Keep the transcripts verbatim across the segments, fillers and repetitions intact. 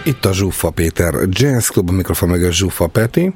Itt a Zsuffa Péter Jazz Club, a mikrofon meg a Zsuffa Peti,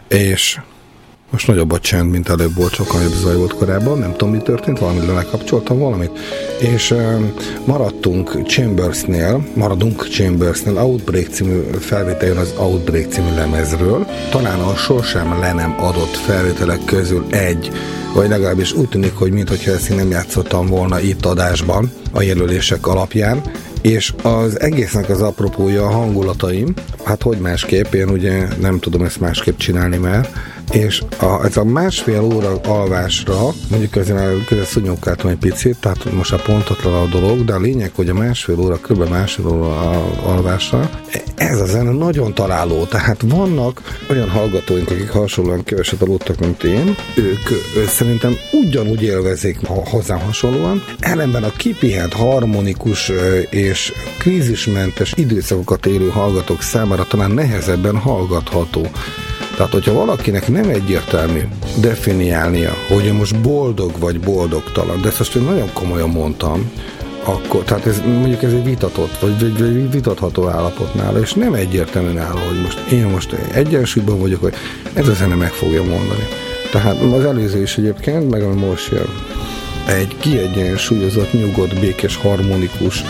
és most nagyobb a csend, mint előbb volt, sokkal jobb zaj volt korábban, nem tudom, mi történt, valamit lekapcsoltam valamit, és uh, maradtunk Chambersnél, maradunk Chambersnél, Outbreak című felvétel jön az Outbreak című lemezről, talán a sosem le nem adott felvételek közül egy, vagy legalábbis úgy tűnik, hogy minthogyha ezt én nem játszottam volna itt adásban a jelölések alapján, és az egésznek az apropója a hangulataim, hát hogy másképp, én ugye nem tudom ezt másképp csinálni már, és a, ez a másfél óra alvásra, mondjuk azért közben szúnyogáltam egy picit, tehát most a pontatlan a dolog, de a lényeg, hogy a másfél óra, kb. másfél óra alvásra, ez a zene nagyon találó, tehát vannak olyan hallgatóink, akik hasonlóan keveset aludtak, mint én, ők, ők szerintem ugyanúgy élvezik hozzám hasonlóan, ellenben a kipihent, harmonikus és krízismentes időszakokat élő hallgatók számára talán nehezebben hallgatható. Tehát, hogyha valakinek nem egyértelmű definiálnia, hogy most boldog vagy boldogtalan, de ezt most én nagyon komolyan mondtam, akkor, tehát ez, mondjuk ez egy vitatott, vagy, vagy, vagy vitatható állapot nála, és nem egyértelmű nála, hogy most én most egyensúlyban vagyok, hogy ez a zene meg fogja mondani. Tehát az előző is egyébként, meg ami most jön, egy kiegyensúlyozott, nyugodt, békés, harmonikus,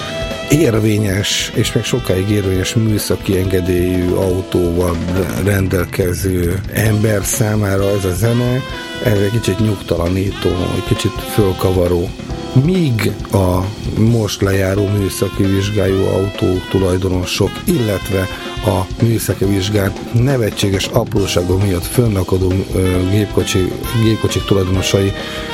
érvényes, és még sokáig érvényes műszaki engedélyű autóval rendelkező ember számára ez a zene, ez egy kicsit nyugtalanító, egy kicsit fölkavaró. Míg a most lejáró műszaki vizsgájú autók tulajdonosok, illetve a műszaki vizsgát nevetséges apróságok miatt fönnakadó gépkocsi, gépkocsik tulajdonosai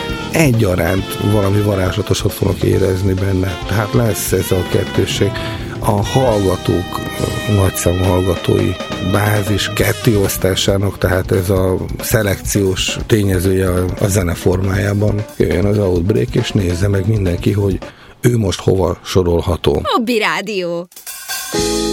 egyaránt valami varázslatosat fognak érezni benne. Tehát lesz ez a kettősség. A hallgatók, nagyszámú hallgatói bázis kettéosztásának, tehát ez a szelekciós tényezője a zene formájában. Jöjjön az Outbreak, és nézze meg mindenki, hogy ő most hova sorolható. Hobby Rádió.